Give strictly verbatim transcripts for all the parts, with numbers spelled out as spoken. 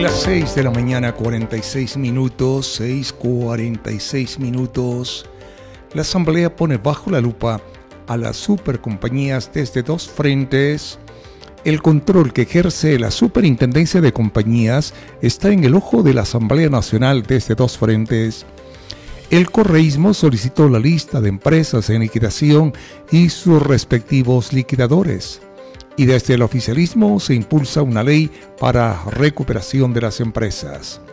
Las seis de la mañana, cuarenta y seis minutos, seis cuarenta y seis minutos. La Asamblea pone bajo la lupa a las supercompañías desde dos frentes. El control que ejerce la Superintendencia de Compañías está en el ojo de la Asamblea Nacional desde dos frentes. El correísmo solicitó la lista de empresas en liquidación y sus respectivos liquidadores. Y desde el oficialismo se impulsa una ley para recuperación de las empresas.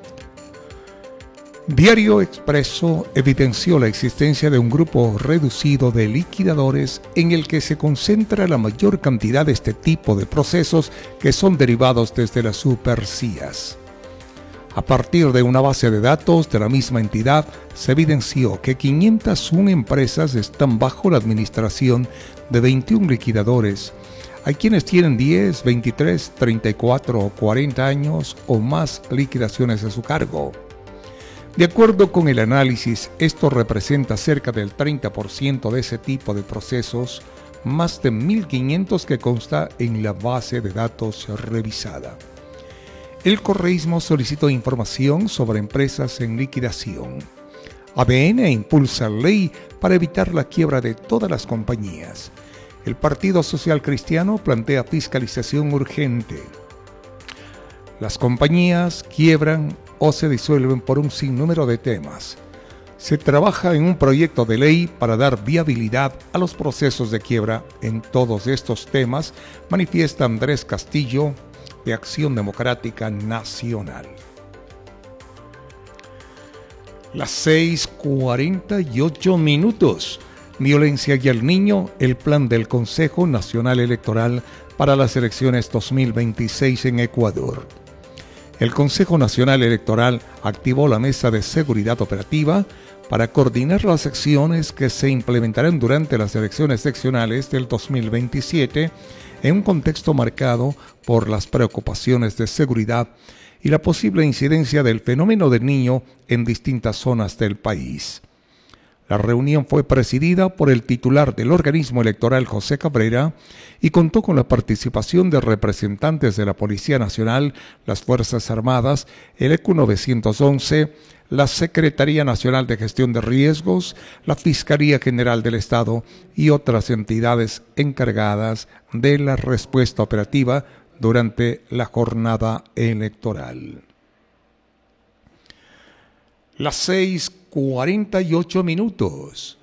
Diario Expreso evidenció la existencia de un grupo reducido de liquidadores en el que se concentra la mayor cantidad de este tipo de procesos que son derivados desde las supercías. A partir de una base de datos de la misma entidad, se evidenció que quinientas una empresas están bajo la administración de veintiún liquidadores. Hay quienes tienen diez, veintitrés, treinta y cuatro o cuarenta años o más liquidaciones a su cargo. De acuerdo con el análisis, esto representa cerca del treinta por ciento de ese tipo de procesos, más de mil quinientos que consta en la base de datos revisada. El correísmo solicitó información sobre empresas en liquidación. A D N impulsa ley para evitar la quiebra de todas las compañías. El Partido Social Cristiano plantea fiscalización urgente. Las compañías quiebran o se disuelven por un sinnúmero de temas. Se trabaja en un proyecto de ley para dar viabilidad a los procesos de quiebra en todos estos temas, manifiesta Andrés Castillo, de Acción Democrática Nacional. Las seis cuarenta y ocho minutos. Violencia y el niño, el plan del Consejo Nacional Electoral para las elecciones dos mil veintiséis en Ecuador. El Consejo Nacional Electoral activó la Mesa de Seguridad Operativa para coordinar las acciones que se implementarán durante las elecciones seccionales del dos mil veintisiete en un contexto marcado por las preocupaciones de seguridad y la posible incidencia del fenómeno del niño en distintas zonas del país. La reunión fue presidida por el titular del organismo electoral, José Cabrera, y contó con la participación de representantes de la Policía Nacional, las Fuerzas Armadas, el E Q novecientos once, la Secretaría Nacional de Gestión de Riesgos, la Fiscalía General del Estado y otras entidades encargadas de la respuesta operativa durante la jornada electoral. Las seis cuarenta y ocho minutos.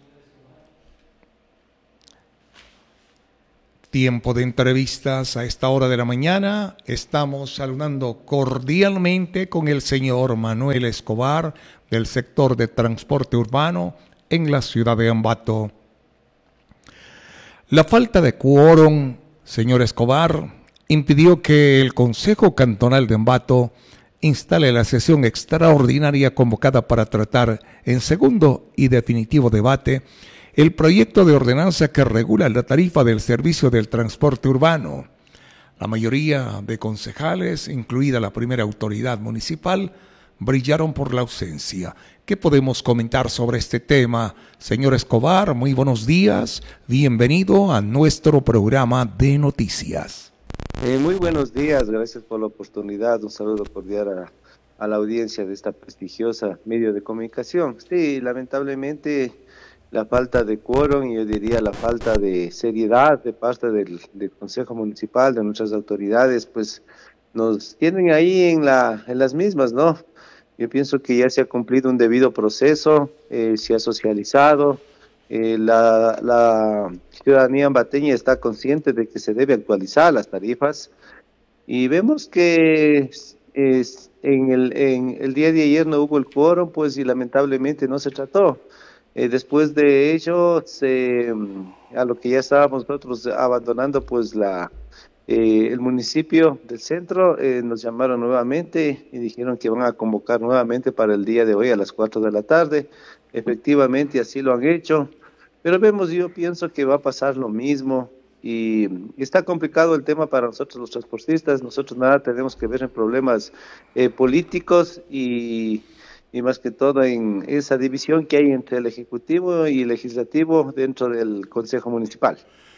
Tiempo de entrevistas a esta hora de la mañana. Estamos saludando cordialmente con el señor Manuel Escobar del sector de transporte urbano en la ciudad de Ambato. La falta de quórum, señor Escobar, impidió que el Consejo Cantonal de Ambato instale la sesión extraordinaria convocada para tratar en segundo y definitivo debate el proyecto de ordenanza que regula la tarifa del servicio del transporte urbano. La mayoría de concejales, incluida la primera autoridad municipal, brillaron por la ausencia. ¿Qué podemos comentar sobre este tema? Señor Escobar, muy buenos días. Bienvenido a nuestro programa de noticias. Eh, muy buenos días, gracias por la oportunidad. Un saludo cordial a, a la audiencia de esta prestigiosa medio de comunicación. Sí, lamentablemente la falta de quórum y yo diría la falta de seriedad de parte del, del Consejo Municipal, de nuestras autoridades, pues nos tienen ahí en, la, en las mismas, ¿no? Yo pienso que ya se ha cumplido un debido proceso, eh, se ha socializado. Eh, la, la ciudadanía ambateña está consciente de que se debe actualizar las tarifas y vemos que es, en, el, en el día de ayer no hubo el quórum, pues y lamentablemente no se trató. Eh, después de ello, se, a lo que ya estábamos nosotros abandonando, pues la eh, el municipio del centro eh, nos llamaron nuevamente y dijeron que van a convocar nuevamente para el día de hoy a las cuatro de la tarde. Efectivamente, así lo han hecho, pero vemos, yo pienso que va a pasar lo mismo y está complicado el tema para nosotros los transportistas. Nosotros nada tenemos que ver en problemas eh, políticos y, y más que todo en esa división que hay entre el Ejecutivo y el Legislativo dentro del Consejo Municipal.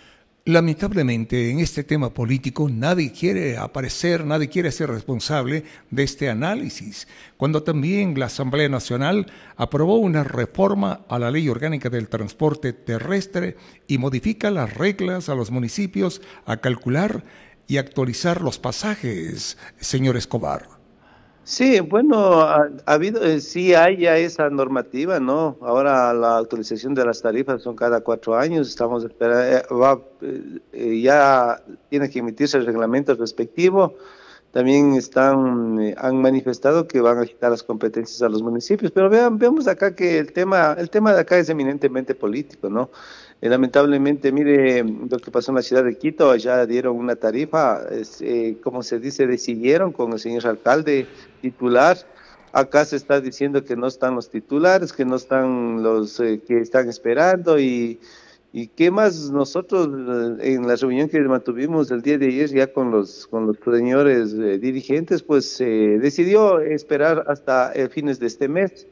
Lamentablemente, en este tema político nadie quiere aparecer, nadie quiere ser responsable de este análisis, cuando también la Asamblea Nacional aprobó una reforma a la Ley Orgánica del Transporte Terrestre y modifica las reglas a los municipios a calcular y actualizar los pasajes, señor Escobar. Sí, bueno, ha, ha habido, eh, sí hay ya esa normativa, ¿no? Ahora la actualización de las tarifas son cada cuatro años, estamos esperando, va, eh, ya tiene que emitirse el reglamento respectivo. También están, eh, han manifestado que van a quitar las competencias a los municipios, pero vean, vemos acá que el tema, el tema de acá es eminentemente político, ¿no? Eh, lamentablemente, mire lo que pasó en la ciudad de Quito, allá dieron una tarifa, es, eh, como se dice, decidieron con el señor alcalde titular. Acá se está diciendo que no están los titulares, que no están los eh, que están esperando y, y qué más nosotros eh, en la reunión que mantuvimos el día de ayer ya con los con los señores eh, dirigentes, pues eh, decidió esperar hasta eh, fines de este mes.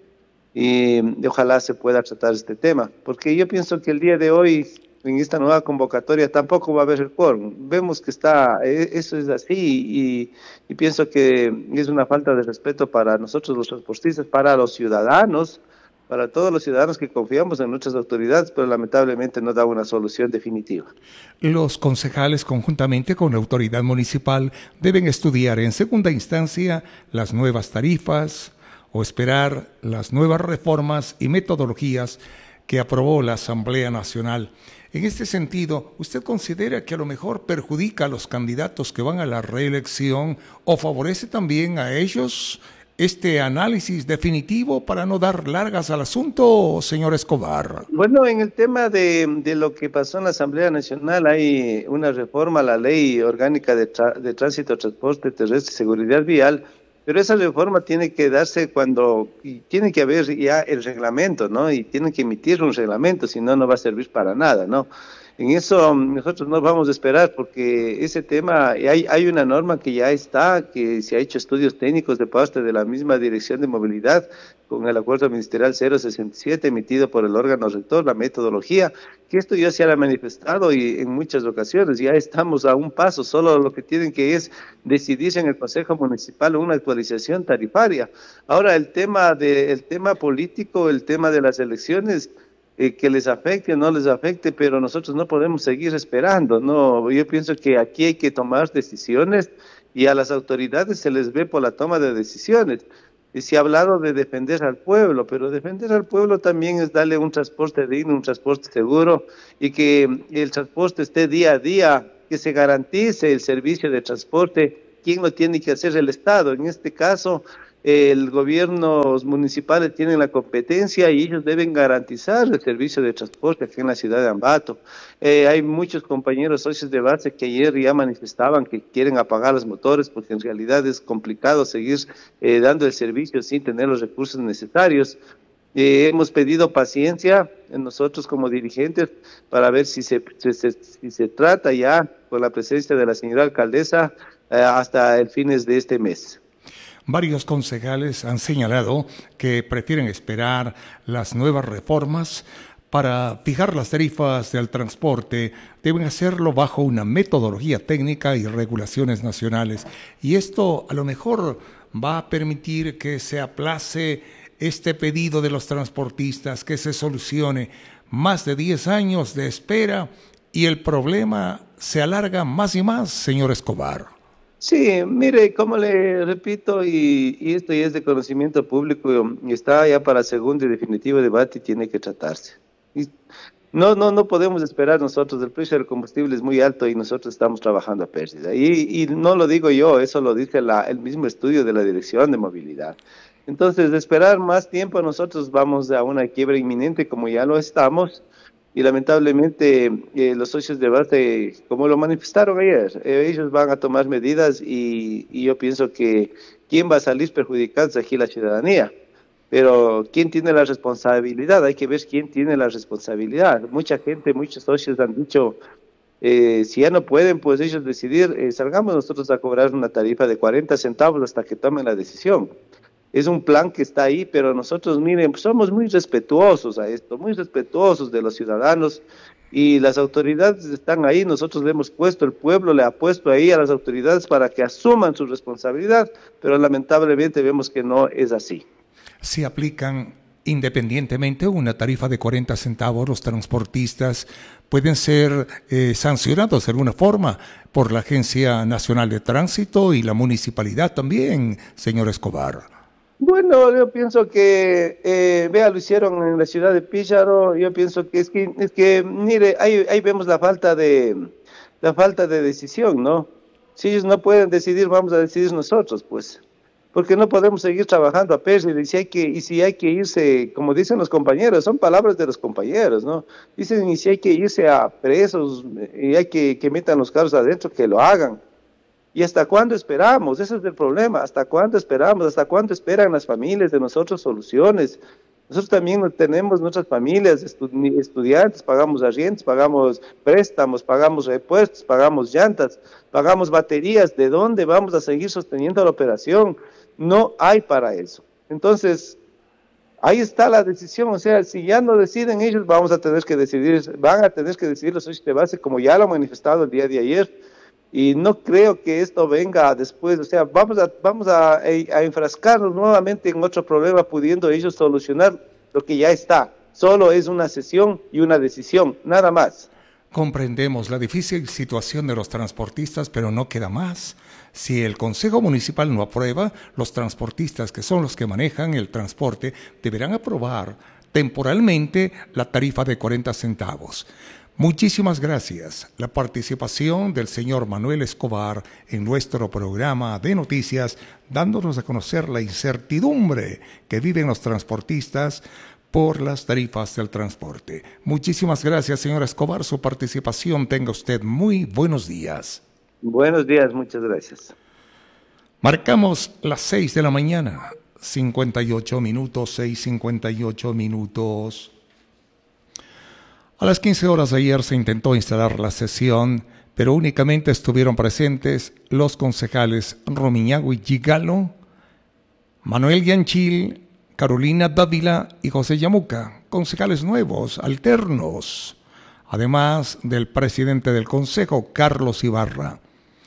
Y, y ojalá se pueda tratar este tema, porque yo pienso que el día de hoy, en esta nueva convocatoria, tampoco va a haber el quórum. Vemos que está, eso es así, y, y pienso que es una falta de respeto para nosotros los transportistas, para los ciudadanos, para todos los ciudadanos que confiamos en nuestras autoridades, pero lamentablemente no da una solución definitiva. Los concejales, conjuntamente con la autoridad municipal, deben estudiar en segunda instancia las nuevas tarifas, o esperar las nuevas reformas y metodologías que aprobó la Asamblea Nacional. En este sentido, ¿usted considera que a lo mejor perjudica a los candidatos que van a la reelección o favorece también a ellos este análisis definitivo para no dar largas al asunto, señor Escobar? Bueno, en el tema de, de lo que pasó en la Asamblea Nacional, hay una reforma a la Ley Orgánica de, tra de Tránsito, Transporte Terrestre y Seguridad Vial. Pero esa reforma tiene que darse cuando, y tiene que haber ya el reglamento, ¿no? Y tienen que emitir un reglamento, si no, no va a servir para nada, ¿no? En eso nosotros no vamos a esperar porque ese tema, hay, hay una norma que ya está, que se ha hecho estudios técnicos de parte de la misma Dirección de Movilidad con el acuerdo ministerial cero sesenta y siete emitido por el órgano rector, la metodología, que esto ya se ha manifestado y en muchas ocasiones ya estamos a un paso, solo lo que tienen que es decidirse en el Consejo Municipal una actualización tarifaria. Ahora el tema de, el tema político, el tema de las elecciones, Eh, que les afecte o no les afecte, pero nosotros no podemos seguir esperando, no, yo pienso que aquí hay que tomar decisiones y a las autoridades se les ve por la toma de decisiones. Y se ha hablado de defender al pueblo, pero defender al pueblo también es darle un transporte digno, un transporte seguro y que el transporte esté día a día, que se garantice el servicio de transporte. ¿Quién lo tiene que hacer? El Estado. En este caso, el gobiernos municipales tienen la competencia y ellos deben garantizar el servicio de transporte aquí en la ciudad de Ambato. Eh, hay muchos compañeros socios de base que ayer ya manifestaban que quieren apagar los motores porque en realidad es complicado seguir eh, dando el servicio sin tener los recursos necesarios. Eh, hemos pedido paciencia en nosotros como dirigentes para ver si se, si se, si se trata ya con la presencia de la señora alcaldesa eh, hasta el fines de este mes. Varios concejales han señalado que prefieren esperar las nuevas reformas para fijar las tarifas del transporte. Deben hacerlo bajo una metodología técnica y regulaciones nacionales. Y esto a lo mejor va a permitir que se aplace este pedido de los transportistas, que se solucione. Más de diez años de espera y el problema se alarga más y más, señor Escobar. Sí, mire, como le repito, y, y esto ya es de conocimiento público, y está ya para segundo y definitivo debate y tiene que tratarse. Y no, no, no podemos esperar nosotros, el precio del combustible es muy alto y nosotros estamos trabajando a pérdida. Y, y no lo digo yo, eso lo dice la, el mismo estudio de la Dirección de Movilidad. Entonces, de esperar más tiempo, nosotros vamos a una quiebra inminente como ya lo estamos. Y lamentablemente eh, los socios de base, como lo manifestaron ayer, eh, ellos van a tomar medidas y, y yo pienso que quién va a salir perjudicado es aquí la ciudadanía. Pero quién tiene la responsabilidad, hay que ver quién tiene la responsabilidad. Mucha gente, muchos socios han dicho, eh, si ya no pueden, pues ellos decidir, eh, salgamos nosotros a cobrar una tarifa de cuarenta centavos hasta que tomen la decisión. Es un plan que está ahí, pero nosotros, miren, somos muy respetuosos a esto, muy respetuosos de los ciudadanos y las autoridades están ahí, nosotros le hemos puesto, el pueblo le ha puesto ahí a las autoridades para que asuman su responsabilidad, pero lamentablemente vemos que no es así. Si aplican independientemente una tarifa de cuarenta centavos, los transportistas pueden ser eh, sancionados de alguna forma por la Agencia Nacional de Tránsito y la municipalidad también, señor Escobar. Bueno, yo pienso que, eh, vea, lo hicieron en la ciudad de Píllaro. Yo pienso que es que, es que mire, ahí, ahí vemos la falta de, la falta de decisión, ¿no? Si ellos no pueden decidir, vamos a decidir nosotros, pues. Porque no podemos seguir trabajando a pérdida, y si hay que, y si hay que irse, como dicen los compañeros, son palabras de los compañeros, ¿no? Dicen, y si hay que irse a presos, y hay que, que metan los carros adentro, que lo hagan. ¿Y hasta cuándo esperamos? Ese es el problema. ¿Hasta cuándo esperamos? ¿Hasta cuándo esperan las familias de nosotros soluciones? Nosotros también tenemos nuestras familias, estu- estudiantes, pagamos arriendos, pagamos préstamos, pagamos repuestos, pagamos llantas, pagamos baterías. ¿De dónde vamos a seguir sosteniendo la operación? No hay para eso. Entonces, ahí está la decisión. O sea, si ya no deciden ellos, vamos a tener que decidir, van a tener que decidir los socios de base, como ya lo han manifestado el día de ayer. Y no creo que esto venga después, o sea, vamos a, vamos a, a enfrascarnos nuevamente en otro problema, pudiendo ellos solucionar lo que ya está. Solo es una sesión y una decisión, nada más. Comprendemos la difícil situación de los transportistas, pero no queda más. Si el Consejo Municipal no aprueba, los transportistas, que son los que manejan el transporte, deberán aprobar temporalmente la tarifa de cuarenta centavos. Muchísimas gracias. La participación del señor Manuel Escobar en nuestro programa de noticias, dándonos a conocer la incertidumbre que viven los transportistas por las tarifas del transporte. Muchísimas gracias, señor Escobar, su participación. Tenga usted muy buenos días. Buenos días, muchas gracias. Marcamos las seis de la mañana, cincuenta y ocho minutos, seis cincuenta y ocho minutos. A las quince horas de ayer se intentó instalar la sesión, pero únicamente estuvieron presentes los concejales Romiñagui Gigalo, Manuel Yanchil, Carolina Dávila y José Yamuca, concejales nuevos, alternos, además del presidente del Consejo, Carlos Ibarra.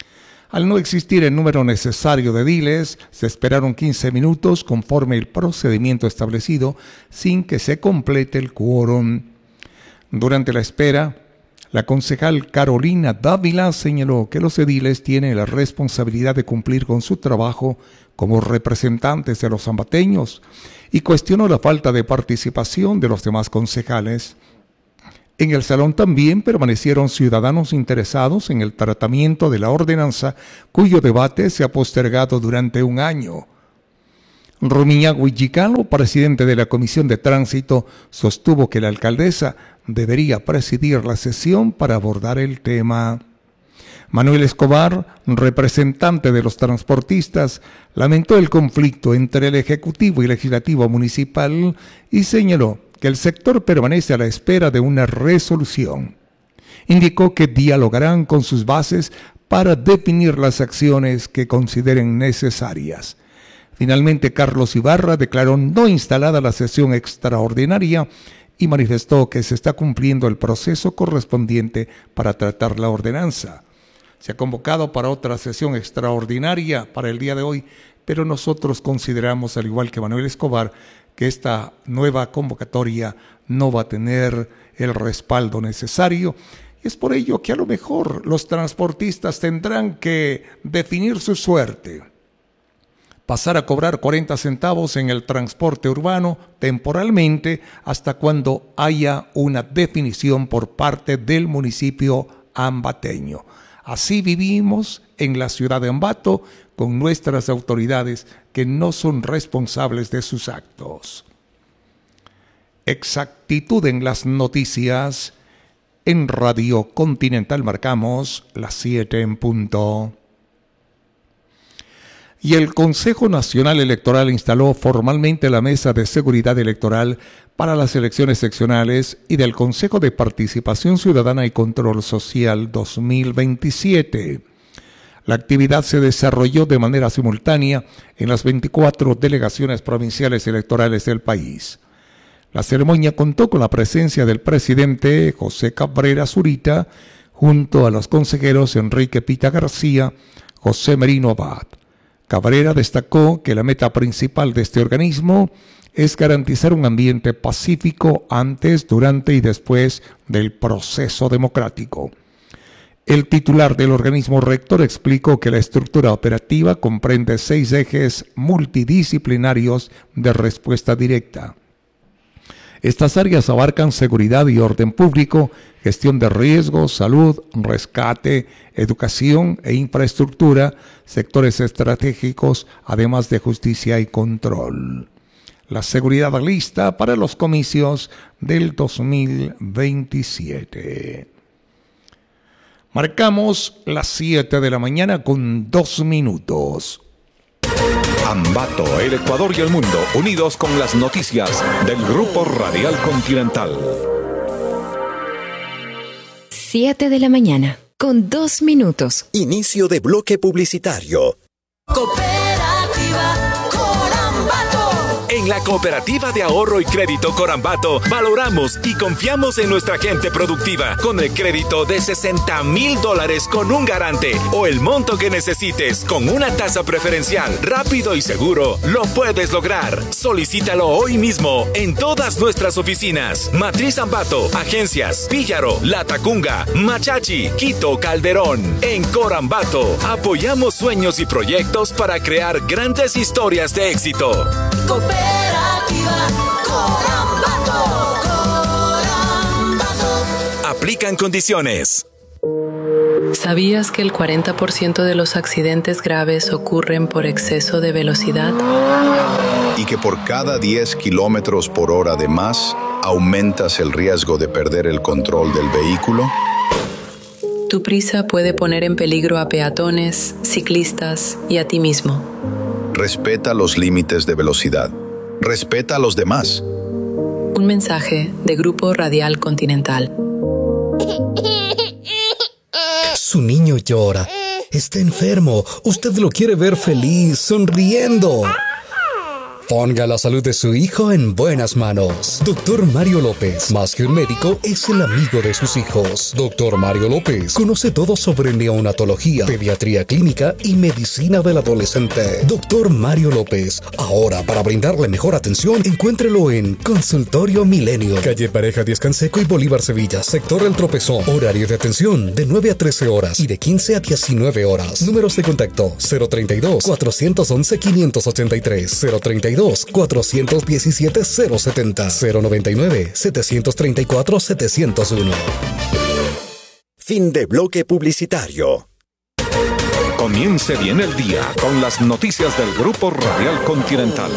Al no existir el número necesario de ediles, se esperaron quince minutos conforme el procedimiento establecido, sin que se complete el quórum. Durante la espera, la concejal Carolina Dávila señaló que los ediles tienen la responsabilidad de cumplir con su trabajo como representantes de los ambateños y cuestionó la falta de participación de los demás concejales. En el salón también permanecieron ciudadanos interesados en el tratamiento de la ordenanza, cuyo debate se ha postergado durante un año. Romiñagui Gigalo, presidente de la Comisión de Tránsito, sostuvo que la alcaldesa debería presidir la sesión para abordar el tema. Manuel Escobar, representante de los transportistas, lamentó el conflicto entre el Ejecutivo y Legislativo Municipal y señaló que el sector permanece a la espera de una resolución. Indicó que dialogarán con sus bases para definir las acciones que consideren necesarias. Finalmente, Carlos Ibarra declaró no instalada la sesión extraordinaria y manifestó que se está cumpliendo el proceso correspondiente para tratar la ordenanza. Se ha convocado para otra sesión extraordinaria para el día de hoy, pero nosotros consideramos, al igual que Manuel Escobar, que esta nueva convocatoria no va a tener el respaldo necesario. Y es por ello que a lo mejor los transportistas tendrán que definir su suerte. Pasar a cobrar cuarenta centavos en el transporte urbano temporalmente hasta cuando haya una definición por parte del municipio ambateño. Así vivimos en la ciudad de Ambato con nuestras autoridades que no son responsables de sus actos. Exactitud en las noticias. En Radio Continental marcamos las siete en punto. Y el Consejo Nacional Electoral instaló formalmente la Mesa de Seguridad Electoral para las elecciones seccionales y del Consejo de Participación Ciudadana y Control Social dos mil veintisiete. La actividad se desarrolló de manera simultánea en las veinticuatro delegaciones provinciales electorales del país. La ceremonia contó con la presencia del presidente José Cabrera Zurita, junto a los consejeros Enrique Pita García, José Merino Abad. Cabrera destacó que la meta principal de este organismo es garantizar un ambiente pacífico antes, durante y después del proceso democrático. El titular del organismo rector explicó que la estructura operativa comprende seis ejes multidisciplinarios de respuesta directa. Estas áreas abarcan seguridad y orden público, gestión de riesgos, salud, rescate, educación e infraestructura, sectores estratégicos, además de justicia y control. La seguridad lista para los comicios del dos mil veintisiete. Marcamos las siete de la mañana con dos minutos. Ambato, el Ecuador y el mundo, unidos con las noticias del Grupo Radial Continental. siete de la mañana, con dos minutos. Inicio de bloque publicitario. Cooperativa Corambato. En la Cooperativa de Ahorro y Crédito Corambato valoramos y confiamos en nuestra gente productiva con el crédito de sesenta mil dólares con un garante o el monto que necesites con una tasa preferencial. Rápido y seguro, lo puedes lograr. Solicítalo hoy mismo en todas nuestras oficinas. Matriz Ambato, Agencias, Píllaro, Latacunga, Machachi, Quito, Calderón. En Corambato apoyamos sueños y proyectos para crear grandes historias de éxito. Cooperativa Corambato. Corambato. Aplican condiciones. ¿Sabías que el cuarenta por ciento de los accidentes graves ocurren por exceso de velocidad? Y que por cada diez kilómetros por hora de más, aumentas el riesgo de perder el control del vehículo. Tu prisa puede poner en peligro a peatones, ciclistas y a ti mismo. Respeta los límites de velocidad. Respeta a los demás. Un mensaje de Grupo Radial Continental. Su niño llora. Está enfermo. Usted lo quiere ver feliz, sonriendo. Ponga la salud de su hijo en buenas manos. Doctor Mario López, más que un médico, es el amigo de sus hijos. Doctor Mario López conoce todo sobre neonatología, pediatría clínica y medicina del adolescente. Doctor Mario López, ahora para brindarle mejor atención, encuéntrelo en Consultorio Milenio, calle Pareja Díaz Canseco y Bolívar Sevilla, sector El Tropezón. Horario de atención de nueve a trece horas y de quince a diecinueve horas. Números de contacto cero treinta y dos, cuatrocientos once, quinientos ochenta y tres, cero treinta y dos, cuatrocientos diecisiete, cero setenta, cero noventa y nueve, setecientos treinta y cuatro, setecientos uno. Fin de bloque publicitario. Comience bien el día con las noticias del Grupo Radial Continental.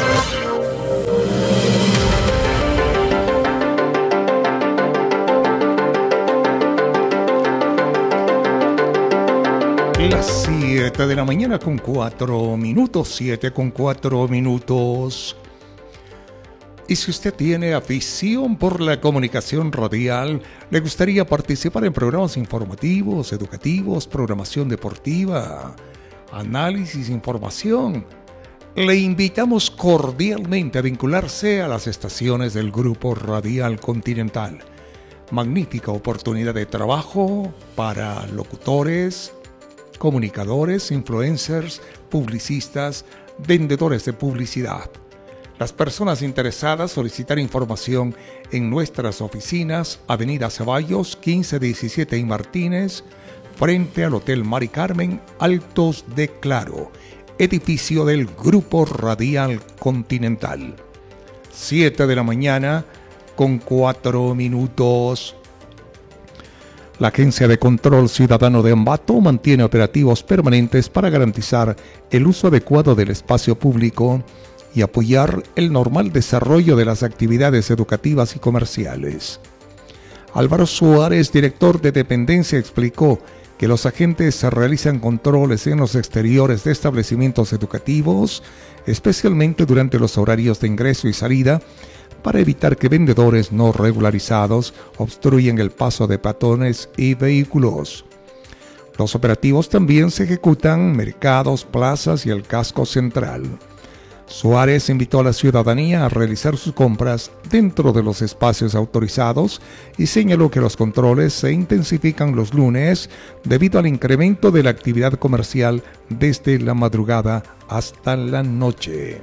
Las siete de la mañana con cuatro minutos, siete con cuatro minutos. Y si usted tiene afición por la comunicación radial, le gustaría participar en programas informativos, educativos, programación deportiva, análisis, información, le invitamos cordialmente a vincularse a las estaciones del Grupo Radial Continental. Magnífica oportunidad de trabajo para locutores, comunicadores, influencers, publicistas, vendedores de publicidad. Las personas interesadas solicitar información en nuestras oficinas, Avenida Ceballos, quince diecisiete y Martínez, frente al Hotel Mari Carmen, Altos de Claro, edificio del Grupo Radial Continental. siete de la mañana con cuatro minutos. La Agencia de Control Ciudadano de Ambato mantiene operativos permanentes para garantizar el uso adecuado del espacio público y apoyar el normal desarrollo de las actividades educativas y comerciales. Álvaro Suárez, director de dependencia, explicó que los agentes realizan controles en los exteriores de establecimientos educativos, especialmente durante los horarios de ingreso y salida, para evitar que vendedores no regularizados obstruyan el paso de peatones y vehículos. Los operativos también se ejecutan en mercados, plazas y el casco central. Suárez invitó a la ciudadanía a realizar sus compras dentro de los espacios autorizados y señaló que los controles se intensifican los lunes debido al incremento de la actividad comercial desde la madrugada hasta la noche.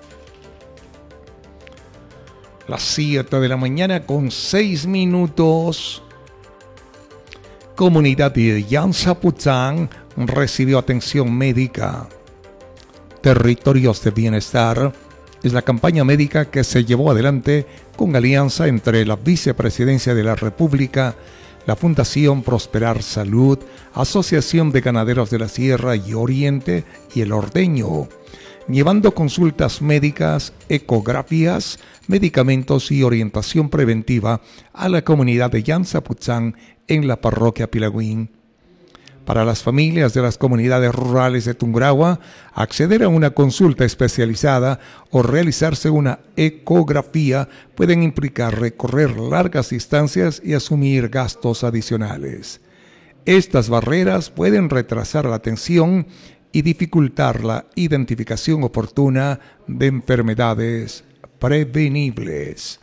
Las siete de la mañana con seis minutos. Comunidad de Yanzaputzán recibió atención médica. Territorios de Bienestar es la campaña médica que se llevó adelante con alianza entre la Vicepresidencia de la República, la Fundación Prosperar Salud, Asociación de Ganaderos de la Sierra y Oriente y el Ordeño, llevando consultas médicas, ecografías, medicamentos y orientación preventiva a la comunidad de Yanzaputzán en la parroquia Pilagüín. Para las familias de las comunidades rurales de Tungurahua, acceder a una consulta especializada o realizarse una ecografía pueden implicar recorrer largas distancias y asumir gastos adicionales. Estas barreras pueden retrasar la atención y dificultar la identificación oportuna de enfermedades prevenibles.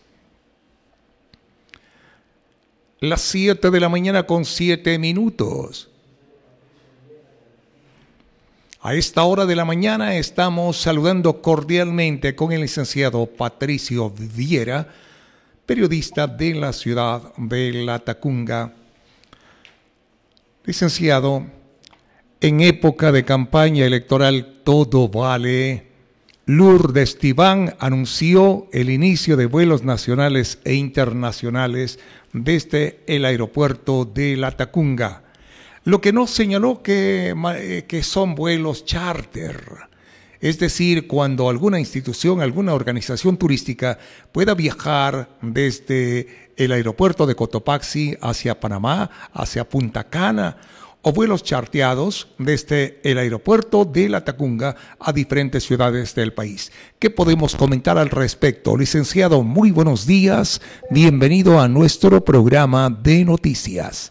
Las siete de la mañana con siete minutos. A esta hora de la mañana estamos saludando cordialmente con el licenciado Patricio Viera, periodista de la ciudad de Latacunga. Licenciado, en época de campaña electoral todo vale. Lourdes Tibán anunció el inicio de vuelos nacionales e internacionales desde el aeropuerto de Latacunga. Lo que no señaló que, que son vuelos charter, es decir, cuando alguna institución, alguna organización turística pueda viajar desde el aeropuerto de Cotopaxi hacia Panamá, hacia Punta Cana, o vuelos charteados desde el aeropuerto de Latacunga a diferentes ciudades del país. ¿Qué podemos comentar al respecto? Licenciado, muy buenos días, bienvenido a nuestro programa de noticias.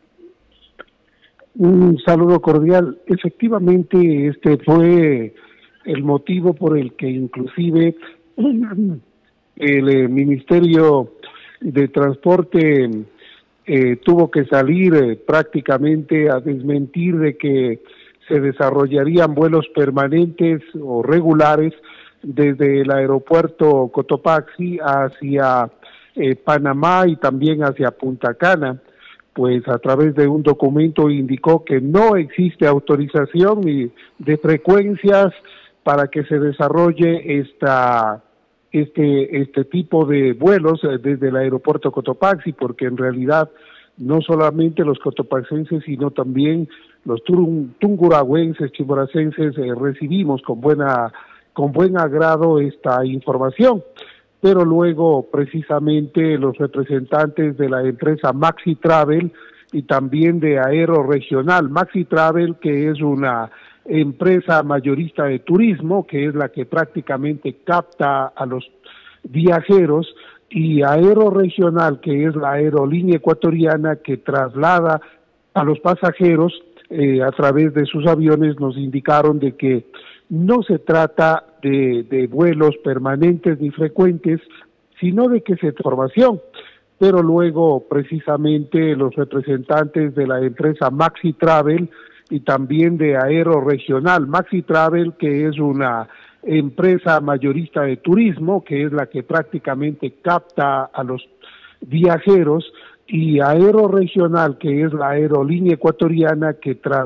Un saludo cordial. Efectivamente, este fue el motivo por el que inclusive el eh, Ministerio de Transporte eh, tuvo que salir eh, prácticamente a desmentir de que se desarrollarían vuelos permanentes o regulares desde el aeropuerto Cotopaxi hacia eh, Panamá y también hacia Punta Cana. Pues a través de un documento indicó que no existe autorización de frecuencias para que se desarrolle esta este este tipo de vuelos desde el aeropuerto Cotopaxi, porque en realidad no solamente los cotopaxenses, sino también los tunguragüenses, chimboracenses eh, recibimos con buena con buen agrado esta información. Pero luego precisamente los representantes de la empresa Maxi Travel y también de Aero Regional, Maxi Travel, que es una empresa mayorista de turismo, que es la que prácticamente capta a los viajeros, y Aero Regional, que es la aerolínea ecuatoriana que traslada a los pasajeros eh, a través de sus aviones, nos indicaron de que no se trata de, de vuelos permanentes ni frecuentes, sino de que se formación. Pero luego precisamente los representantes de la empresa Maxi Travel y también de Aero Regional, Maxi Travel, que es una empresa mayorista de turismo, que es la que prácticamente capta a los viajeros, y Aero Regional, que es la aerolínea ecuatoriana que tras